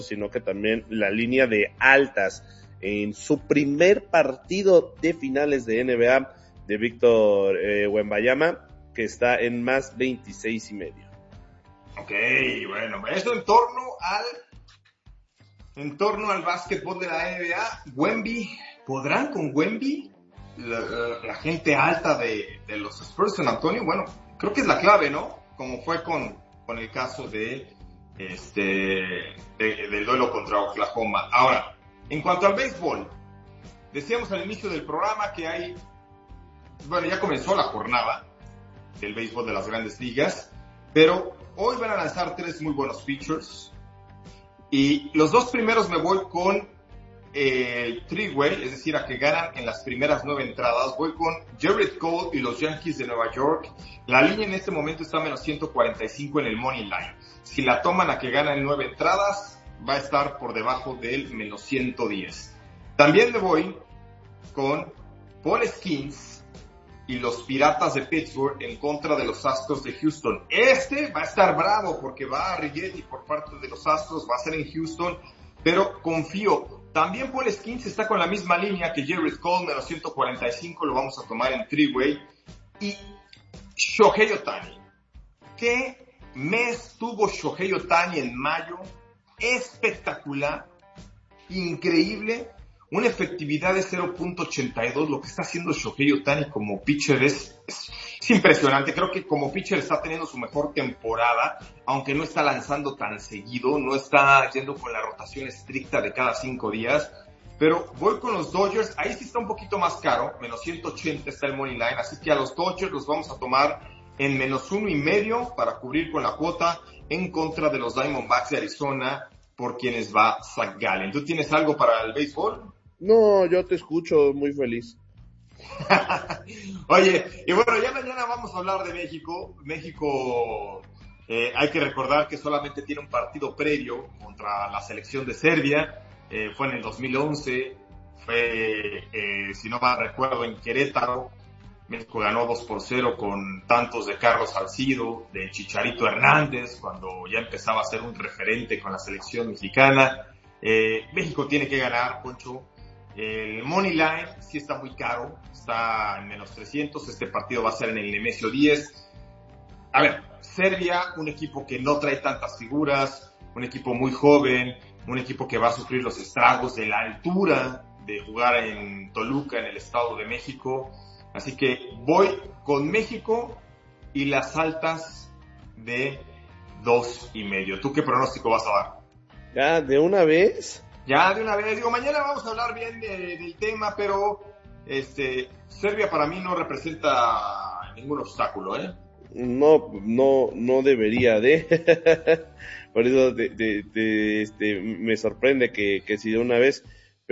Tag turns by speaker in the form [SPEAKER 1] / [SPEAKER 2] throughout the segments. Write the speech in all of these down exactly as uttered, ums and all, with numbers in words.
[SPEAKER 1] sino que también la línea de altas en su primer partido de finales de N B A de Víctor eh, Wembanyama, que está en más veintiséis y medio.
[SPEAKER 2] Ok, bueno, esto en torno al en torno al básquetbol de la N B A. Wemby, ¿podrán con Wemby? La, la, la gente alta de, de los Spurs de San Antonio, bueno, creo que es la clave, ¿no? Como fue con, con el caso de este de, del duelo contra Oklahoma. Ahora, en cuanto al béisbol, decíamos al inicio del programa que hay, bueno, ya comenzó la jornada del béisbol de las Grandes Ligas, pero hoy van a lanzar tres muy buenos pitchers, y los dos primeros me voy con el three-way, es decir, a que ganan en las primeras nueve entradas. Voy con Gerrit Cole y los Yankees de Nueva York. La línea en este momento está a menos ciento cuarenta y cinco en el money line. Si la toman a que ganan en nueve entradas, va a estar por debajo del menos ciento diez. También me voy con Paul Skeens y los Piratas de Pittsburgh en contra de los Astros de Houston. Este va a estar bravo porque va a Arrighetti por parte de los Astros, va a ser en Houston, pero confío. También Paul Skeens está con la misma línea que Gerrit Cole, menos ciento cuarenta y cinco, lo vamos a tomar en three-way. Y Shohei Ohtani. ¿Qué mes tuvo Shohei Ohtani en mayo? Espectacular, increíble, una efectividad de cero punto ochenta y dos. Lo que está haciendo Shohei Ohtani como pitcher es, es, es impresionante. Creo que como pitcher está teniendo su mejor temporada, aunque no está lanzando tan seguido, no está yendo con la rotación estricta de cada cinco días, pero voy con los Dodgers. Ahí sí está un poquito más caro, menos ciento ochenta está el money line, así que a los Dodgers los vamos a tomar en menos uno y medio para cubrir con la cuota en contra de los Diamondbacks de Arizona, por quienes va Zach Gallen. ¿Tú tienes algo para el béisbol?
[SPEAKER 1] No, yo te escucho muy feliz.
[SPEAKER 2] Oye, y bueno, ya mañana vamos a hablar de México. México, eh, hay que recordar que solamente tiene un partido previo contra la selección de Serbia. Eh, fue en el dos mil once, fue, eh, si no mal recuerdo, en Querétaro. México ganó dos por cero con tantos de Carlos Salcido, de Chicharito Hernández, cuando ya empezaba a ser un referente con la selección mexicana. Eh, México tiene que ganar, Poncho. El money line sí está muy caro, está en menos trescientos. Este partido va a ser en el Nemesio diez. A ver, Serbia, un equipo que no trae tantas figuras, un equipo muy joven, un equipo que va a sufrir los estragos de la altura de jugar en Toluca, en el Estado de México. Así que voy con México y las altas de dos y medio. ¿Tú qué pronóstico vas a dar?
[SPEAKER 1] Ya, de una vez.
[SPEAKER 2] Ya, de una vez. Digo, mañana vamos a hablar bien de, del tema, pero este Serbia para mí no representa ningún obstáculo, ¿eh?
[SPEAKER 1] No, no, no debería de. Por eso de, de, de, este, me sorprende que, que sí de una vez,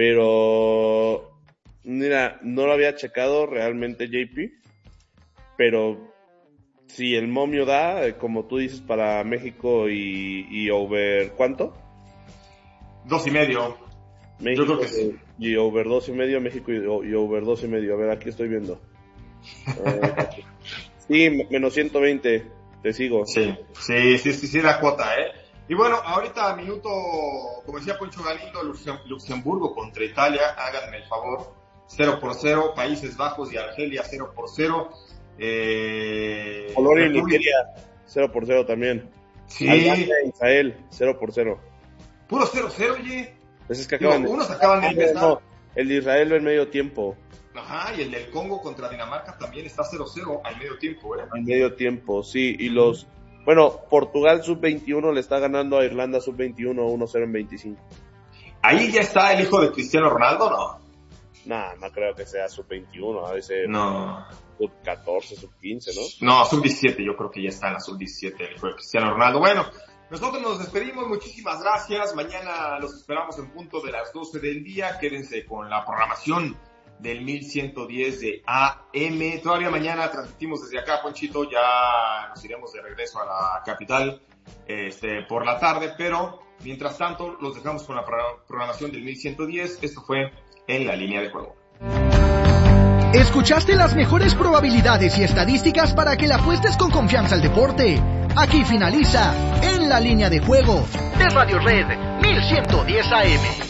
[SPEAKER 1] pero mira, no lo había checado realmente J P, pero si el momio da, como tú dices, para México y, y over, ¿cuánto?
[SPEAKER 2] Dos y medio.
[SPEAKER 1] México,
[SPEAKER 2] yo creo que sí.
[SPEAKER 1] Y over dos y medio, México y, y over dos y medio. A ver, aquí estoy viendo. uh, sí, menos ciento veinte, te sigo.
[SPEAKER 2] Sí, sí, sí, sí, sí, la cuota, ¿eh? Y bueno, ahorita minuto, como decía Poncho Galindo, Luxemburgo contra Italia, háganme el favor, cero por cero, Países Bajos y Argelia cero por cero. Eh,
[SPEAKER 1] Polonia y Nigeria cero por cero también.
[SPEAKER 2] Sí.
[SPEAKER 1] Albania e Israel cero por cero.
[SPEAKER 2] Puro cero cero, oye.
[SPEAKER 1] Pues es que acaban
[SPEAKER 2] Digo,
[SPEAKER 1] de...
[SPEAKER 2] unos acaban de empezar.
[SPEAKER 1] No, el de Israel va en medio tiempo.
[SPEAKER 2] Ajá, y el del Congo contra Dinamarca también está cero cero al medio tiempo, ¿eh?
[SPEAKER 1] Al medio tiempo, sí. Y los... Bueno, Portugal sub veintiuno le está ganando a Irlanda sub veintiuno uno cero en veinticinco.
[SPEAKER 2] ¿Ahí ya está el hijo de Cristiano Ronaldo, no?
[SPEAKER 1] Nah, no creo que sea sub veintiuno, a veces
[SPEAKER 2] no.
[SPEAKER 1] sub catorce, sub quince, ¿no?
[SPEAKER 2] No, sub diecisiete, yo creo que ya está en la sub diecisiete el hijo de Cristiano Ronaldo. Bueno, nosotros nos despedimos, muchísimas gracias. Mañana los esperamos en punto de las doce del día. Quédense con la programación del mil ciento diez de A M. Todavía mañana transmitimos desde acá, Ponchito. Ya nos iremos de regreso a la capital este, por la tarde, pero mientras tanto los dejamos con la programación del mil ciento diez. Esto fue En la Línea de Juego.
[SPEAKER 3] Escuchaste las mejores probabilidades y estadísticas para que le apuestes con confianza al deporte. Aquí finaliza En la Línea de Juego de Radio Red mil el ciento diez A M.